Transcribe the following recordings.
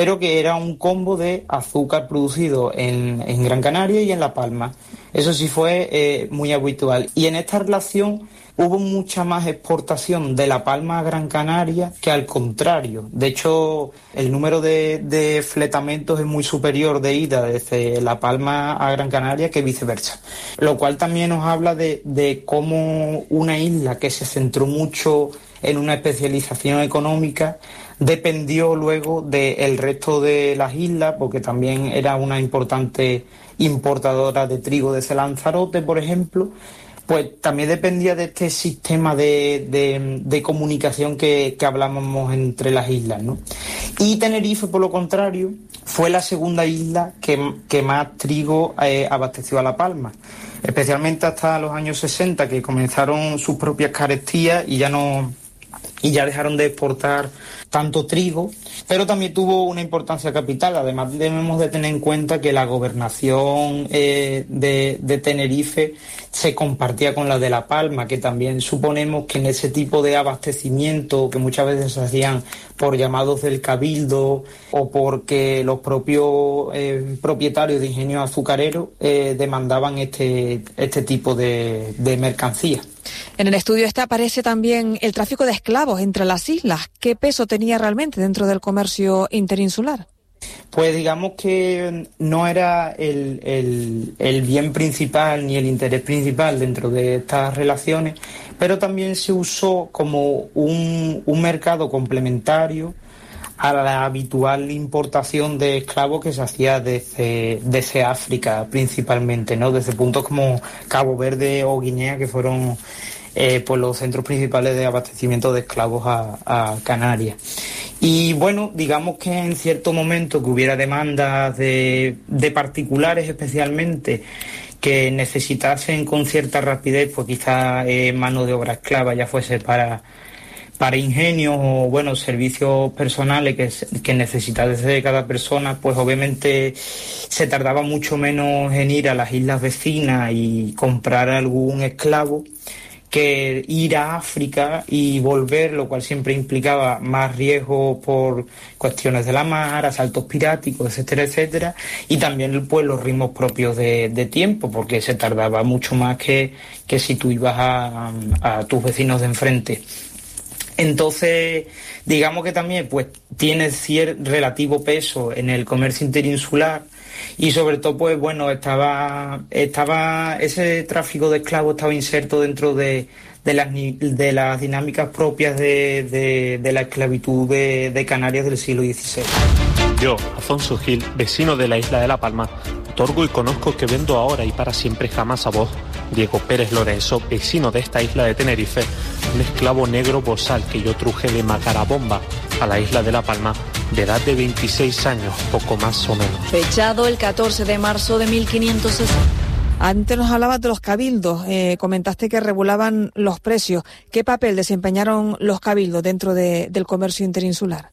pero que era un combo de azúcar producido en Gran Canaria y en La Palma. Eso sí fue muy habitual. Y en esta relación hubo mucha más exportación de La Palma a Gran Canaria que al contrario. De hecho, el número de fletamentos es muy superior de ida desde La Palma a Gran Canaria que viceversa. Lo cual también nos habla de cómo una isla que se centró mucho en una especialización económica dependió luego del resto de las islas, porque también era una importante importadora de trigo desde Lanzarote, por ejemplo, pues también dependía de este sistema de comunicación que hablábamos entre las islas, ¿no? Y Tenerife, por lo contrario, fue la segunda isla que más trigo abasteció a La Palma, especialmente hasta los años 60, que comenzaron sus propias carestías y ya dejaron de exportar tanto trigo, pero también tuvo una importancia capital. Además, debemos de tener en cuenta que la gobernación de Tenerife se compartía con la de La Palma, que también suponemos que en ese tipo de abastecimiento que muchas veces se hacían por llamados del cabildo o porque los propios propietarios de ingenios azucareros demandaban este tipo de mercancías. En el estudio aparece también el tráfico de esclavos entre las islas. ¿Qué peso tenía realmente dentro del comercio interinsular? Pues digamos que no era el bien principal ni el interés principal dentro de estas relaciones, pero también se usó como un mercado complementario a la habitual importación de esclavos que se hacía desde África principalmente, ¿no? Desde puntos como Cabo Verde o Guinea, que fueron pues los centros principales de abastecimiento de esclavos a Canarias. Y bueno, digamos que en cierto momento que hubiera demandas de particulares especialmente que necesitasen con cierta rapidez, pues quizás mano de obra esclava, ya fuese para ingenios o bueno, servicios personales que necesitase cada persona, pues obviamente se tardaba mucho menos en ir a las islas vecinas y comprar algún esclavo que ir a África y volver, lo cual siempre implicaba más riesgo por cuestiones de la mar, asaltos piráticos, etcétera, etcétera, y también pues los ritmos propios de tiempo, porque se tardaba mucho más que si tú ibas a tus vecinos de enfrente. Entonces, digamos que también pues tiene relativo peso en el comercio interinsular y sobre todo pues bueno, estaba ese tráfico de esclavos estaba inserto dentro de las dinámicas propias de la esclavitud de Canarias del siglo XVI. Yo, Afonso Gil, vecino de la isla de La Palma, otorgo y conozco que vendo ahora y para siempre jamás a vos, Diego Pérez Lorenzo, vecino de esta isla de Tenerife, un esclavo negro borsal que yo truje de Macarabomba a la isla de La Palma, de edad de 26 años, poco más o menos. Fechado el 14 de marzo de 1560. Antes nos hablabas de los cabildos, comentaste que regulaban los precios. ¿Qué papel desempeñaron los cabildos dentro del comercio interinsular?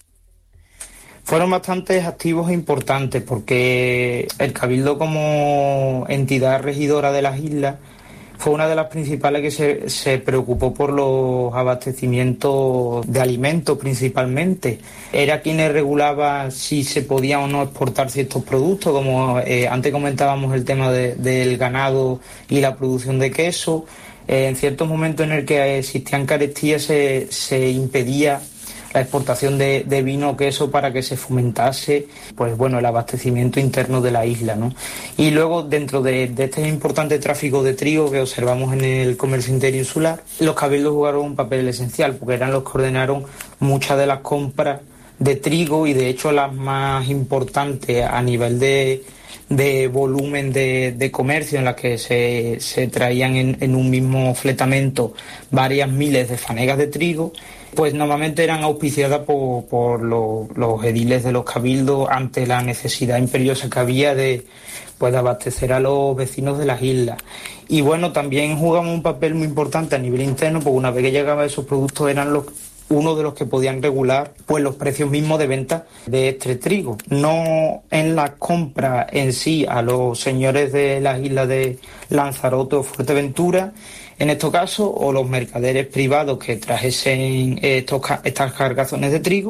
Fueron bastante activos e importantes porque el Cabildo como entidad regidora de las islas fue una de las principales que se preocupó por los abastecimientos de alimentos principalmente. Era quienes regulaba si se podía o no exportar ciertos productos, como antes comentábamos el tema del ganado y la producción de queso. En ciertos momentos en el que existían carestías se impedía la exportación de vino o queso para que se fomentase pues bueno, el abastecimiento interno de la isla, ¿no? Y luego dentro de este importante tráfico de trigo que observamos en el comercio interinsular, los cabildos jugaron un papel esencial porque eran los que ordenaron muchas de las compras de trigo y de hecho las más importantes a nivel de volumen de comercio, en las que se traían en un mismo fletamento varias miles de fanegas de trigo, pues normalmente eran auspiciadas por los ediles de los cabildos ante la necesidad imperiosa que había de abastecer a los vecinos de las islas. Y bueno, también jugaban un papel muy importante a nivel interno, porque una vez que llegaban esos productos eran uno de los que podían regular pues los precios mismos de venta de este trigo. No en la compra en sí a los señores de las islas de Lanzarote o Fuerteventura, en estos casos, o los mercaderes privados que trajesen estas cargazones de trigo,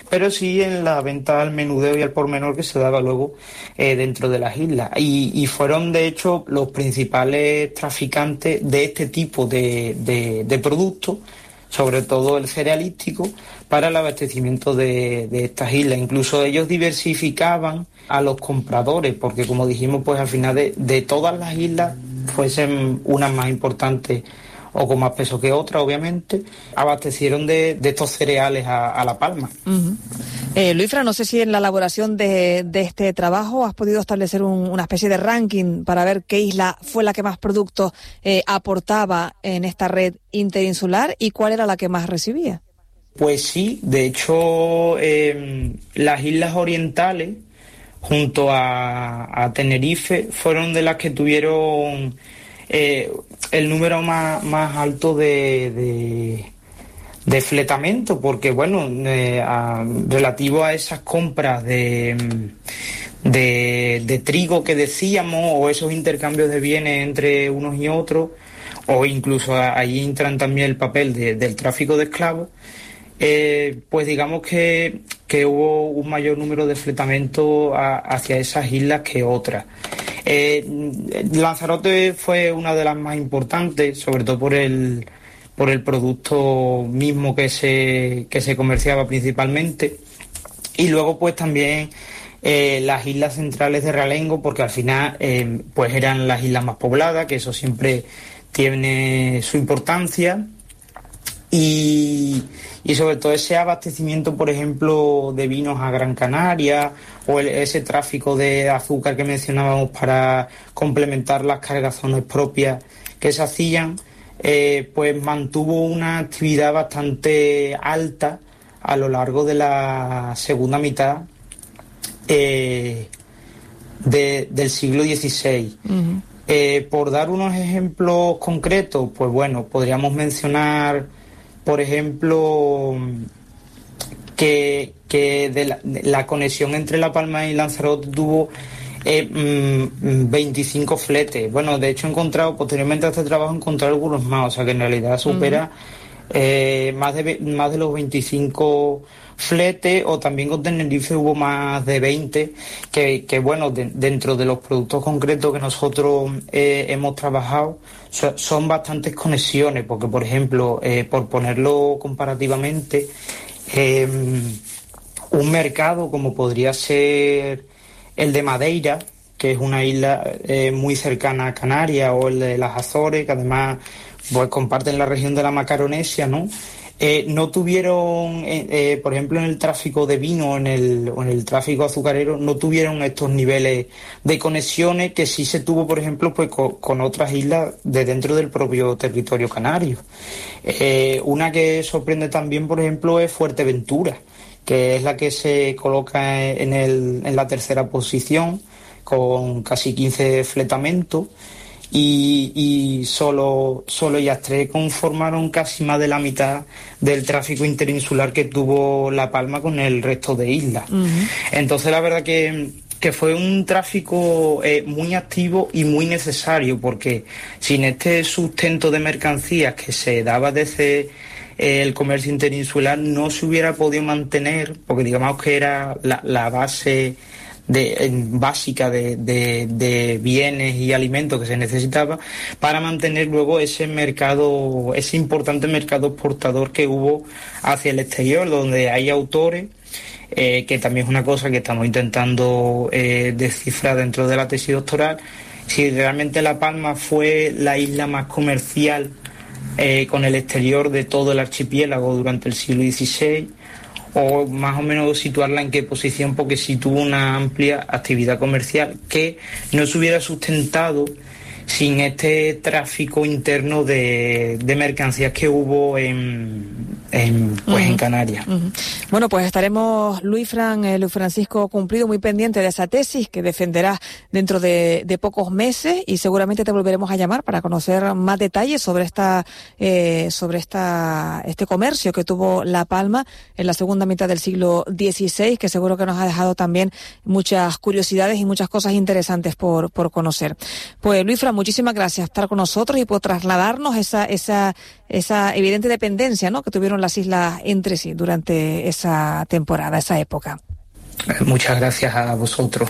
pero sí en la venta al menudeo y al por menor que se daba luego dentro de las islas. Y fueron, de hecho, los principales traficantes de este tipo de productos, sobre todo el cerealístico, para el abastecimiento de estas islas. Incluso ellos diversificaban a los compradores, porque como dijimos, pues al final de todas las islas, fuesen unas más importantes o con más peso que otras, obviamente, abastecieron de estos cereales a La Palma. Uh-huh. Luisfran, no sé si en la elaboración de este trabajo has podido establecer una especie de ranking para ver qué isla fue la que más productos aportaba en esta red interinsular y cuál era la que más recibía. Pues sí, de hecho, las islas orientales, junto a Tenerife, fueron de las que tuvieron el número más alto de fletamento, porque bueno, relativo a esas compras de trigo que decíamos, o esos intercambios de bienes entre unos y otros, o incluso ahí entran también el papel del tráfico de esclavos, pues digamos que hubo un mayor número de fletamento hacia esas islas que otras. Lanzarote fue una de las más importantes, sobre todo por el producto mismo que se comerciaba principalmente, y luego pues también las islas centrales de Realengo, porque al final pues eran las islas más pobladas, que eso siempre tiene su importancia, y sobre todo ese abastecimiento, por ejemplo, de vinos a Gran Canaria, o ese tráfico de azúcar que mencionábamos para complementar las cargazones propias que se hacían, pues mantuvo una actividad bastante alta a lo largo de la segunda mitad del siglo XVI. Uh-huh. Por dar unos ejemplos concretos, pues bueno, podríamos mencionar, por ejemplo, que de la conexión entre La Palma y Lanzarote tuvo 25 fletes. Bueno, de hecho posteriormente a este trabajo he encontrado algunos más, o sea que en realidad supera más de los 25 fletes, o también con Tenerife hubo más de 20, que bueno, dentro de los productos concretos que nosotros hemos trabajado, son bastantes conexiones, porque por ejemplo, por ponerlo comparativamente, un mercado como podría ser el de Madeira, que es una isla muy cercana a Canarias, o el de las Azores, que además pues comparten la región de la Macaronesia, ¿no? No tuvieron, por ejemplo, en el tráfico de vino o en el tráfico azucarero, no tuvieron estos niveles de conexiones que sí se tuvo, por ejemplo, pues con otras islas de dentro del propio territorio canario. Una que sorprende también, por ejemplo, es Fuerteventura, que es la que se coloca en la tercera posición, con casi 15 fletamentos, y solo ellas tres conformaron casi más de la mitad del tráfico interinsular que tuvo La Palma con el resto de islas. Uh-huh. Entonces la verdad que fue un tráfico muy activo y muy necesario, porque sin este sustento de mercancías que se daba desde el comercio interinsular, no se hubiera podido mantener, porque digamos que era la base básica de bienes y alimentos que se necesitaba para mantener luego ese mercado, ese importante mercado exportador que hubo hacia el exterior, donde hay autores, que también es una cosa que estamos intentando descifrar dentro de la tesis doctoral, si realmente La Palma fue la isla más comercial con el exterior de todo el archipiélago durante el siglo XVI, o más o menos situarla en qué posición, porque sí tuvo una amplia actividad comercial que no se hubiera sustentado sin este tráfico interno de mercancías que hubo en Canarias. Uh-huh. Bueno, pues estaremos, Luis Francisco Cumplido, muy pendiente de esa tesis que defenderás dentro de pocos meses, y seguramente te volveremos a llamar para conocer más detalles sobre este comercio que tuvo La Palma en la segunda mitad del siglo XVI, que seguro que nos ha dejado también muchas curiosidades y muchas cosas interesantes por conocer. Pues Luis Fran, muchísimas gracias por estar con nosotros y por trasladarnos esa evidente dependencia, ¿no?, que tuvieron las islas entre sí durante esa temporada, esa época. Muchas gracias a vosotros.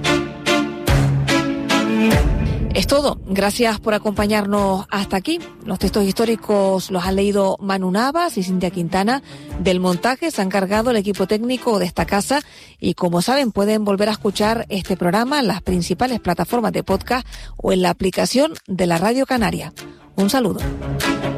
Es todo. Gracias por acompañarnos hasta aquí. Los textos históricos los han leído Manu Navas y Cintia Quintana. Del montaje se ha encargado el equipo técnico de esta casa y, como saben, pueden volver a escuchar este programa en las principales plataformas de podcast o en la aplicación de la Radio Canaria. Un saludo.